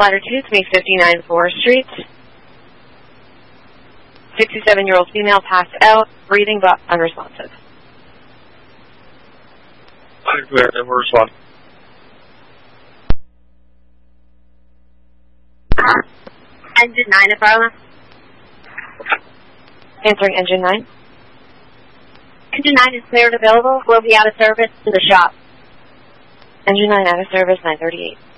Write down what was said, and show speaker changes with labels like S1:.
S1: Latitude 359 Forest Street. 67-year-old female passed out, breathing but unresponsive.
S2: Clear, and we're responding.
S3: Engine 9 at Barlow.
S1: Answering Engine 9.
S3: Engine 9 is cleared available. We'll be out of service to the shop.
S1: Engine 9 out of service, 938.